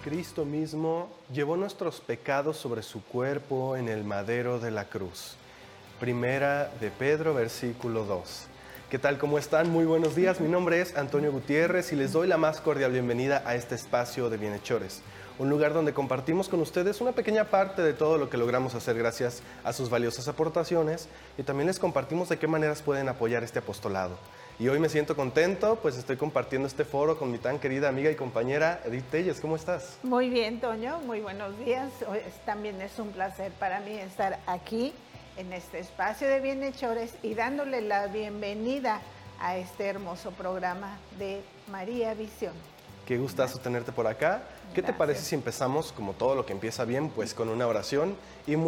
Cristo mismo llevó nuestros pecados sobre su cuerpo en el madero de la cruz. Primera de Pedro, versículo 2. ¿Qué tal? ¿Cómo están? Muy buenos días. Mi nombre es Antonio Gutiérrez y les doy la más cordial bienvenida a este espacio de Bienhechores, un lugar donde compartimos con ustedes una pequeña parte de todo lo que logramos hacer gracias a sus valiosas aportaciones y también les compartimos de qué maneras pueden apoyar este apostolado. Y hoy me siento contento, pues estoy compartiendo este foro con mi tan querida amiga y compañera Edith Telles. ¿Cómo estás? Muy bien, Toño, muy buenos días. También es un placer para mí estar aquí en este espacio de Bienhechores y dándole la bienvenida a este hermoso programa de María Visión. Qué gustazo tenerte por acá. ¿Qué te parece si empezamos, como todo lo que empieza bien, pues con una oración? Y